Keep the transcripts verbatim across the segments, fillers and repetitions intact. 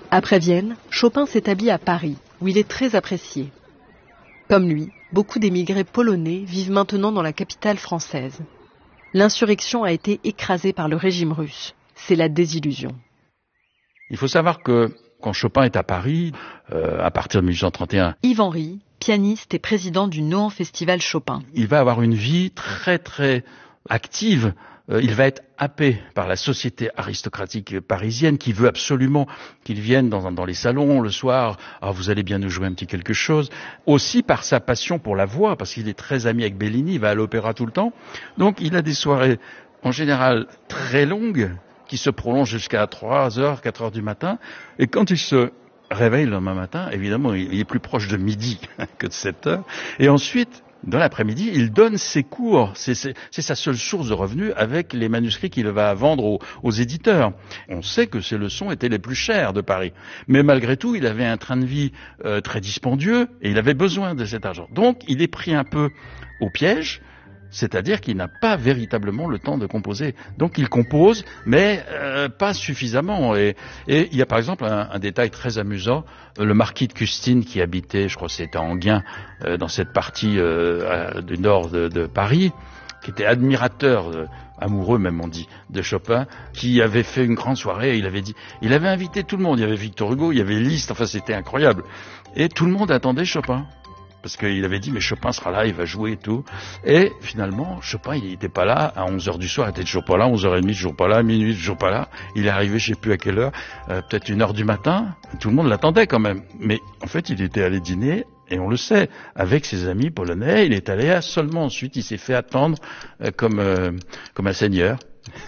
Après Vienne, Chopin s'établit à Paris, où il est très apprécié. Comme lui, beaucoup d'émigrés polonais vivent maintenant dans la capitale française. L'insurrection a été écrasée par le régime russe. C'est la désillusion. Il faut savoir que quand Chopin est à Paris, euh, à partir de mille huit cent trente et un... Yves Henry, pianiste et président du Nohant Festival Chopin. Il va avoir une vie très très active. Euh, il va être happé par la société aristocratique parisienne qui veut absolument qu'il vienne dans, dans les salons le soir. Ah, vous allez bien nous jouer un petit quelque chose. Aussi par sa passion pour la voix, parce qu'il est très ami avec Bellini, il va à l'opéra tout le temps. Donc il a des soirées en général très longues, qui se prolongent jusqu'à trois heures, quatre heures du matin. Et quand il se réveille le lendemain matin, évidemment, il est plus proche de midi que de sept heures. Et ensuite, dans l'après-midi, il donne ses cours. C'est, c'est, c'est sa seule source de revenus avec les manuscrits qu'il va vendre aux, aux éditeurs. On sait que ses leçons étaient les plus chères de Paris. Mais malgré tout, il avait un train de vie euh, très dispendieux et il avait besoin de cet argent. Donc, il est pris un peu au piège. C'est-à-dire qu'il n'a pas véritablement le temps de composer. Donc il compose, mais euh, pas suffisamment. Et, et il y a par exemple un, un détail très amusant. Le marquis de Custine qui habitait, je crois que c'était à Enghien, euh, dans cette partie euh, du nord de, de Paris, qui était admirateur, euh, amoureux même on dit, de Chopin, qui avait fait une grande soirée. Et il avait dit, il avait invité tout le monde. Il y avait Victor Hugo, il y avait Liszt, enfin c'était incroyable. Et tout le monde attendait Chopin. Parce qu'il avait dit, mais Chopin sera là, il va jouer et tout. Et finalement, Chopin, il n'était pas là. À onze heures du soir, il était toujours pas là. onze heures trente, toujours pas là. Minuit, toujours pas là. Il est arrivé, je sais plus à quelle heure. Euh, peut-être une heure du matin. Tout le monde l'attendait quand même. Mais en fait, il était allé dîner, et on le sait, avec ses amis polonais. Il est allé seulement ensuite, il s'est fait attendre euh, comme, euh, comme un seigneur.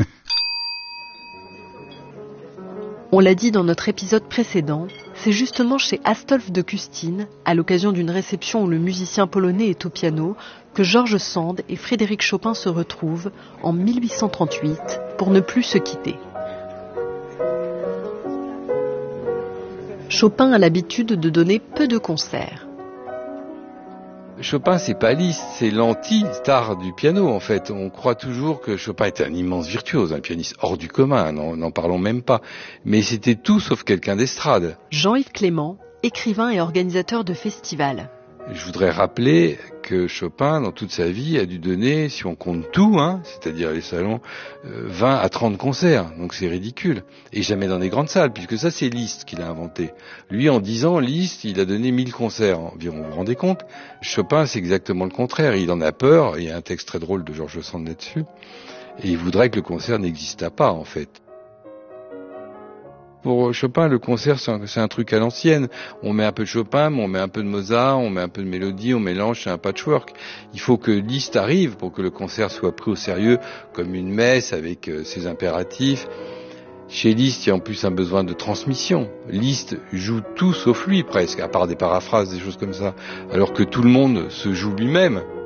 On l'a dit dans notre épisode précédent, c'est justement chez Astolphe de Custine, à l'occasion d'une réception où le musicien polonais est au piano, que George Sand et Frédéric Chopin se retrouvent en mille huit cent trente-huit pour ne plus se quitter. Chopin a l'habitude de donner peu de concerts. Chopin, c'est pas Liszt, c'est l'anti-star du piano, en fait. On croit toujours que Chopin était un immense virtuose, un pianiste hors du commun, n'en parlons même pas. Mais c'était tout sauf quelqu'un d'estrade. Jean-Yves Clément, écrivain et organisateur de festivals. Je voudrais rappeler que Chopin, dans toute sa vie, a dû donner, si on compte tout, hein, c'est-à-dire les salons, euh, vingt à trente concerts. Donc c'est ridicule. Et jamais dans des grandes salles, puisque ça c'est Liszt qui l'a inventé. Lui, en dix ans, Liszt, il a donné mille concerts environ, vous vous rendez compte? Chopin, c'est exactement le contraire. Il en a peur. Il y a un texte très drôle de George Sand là-dessus. Et il voudrait que le concert n'existât pas, en fait. Pour Chopin, le concert, c'est un, c'est un truc à l'ancienne. On met un peu de Chopin, mais on met un peu de Mozart, on met un peu de mélodie, on mélange, c'est un patchwork. Il faut que Liszt arrive pour que le concert soit pris au sérieux comme une messe avec euh, ses impératifs. Chez Liszt, il y a en plus un besoin de transmission. Liszt joue tout sauf lui presque, à part des paraphrases, des choses comme ça, alors que tout le monde se joue lui-même.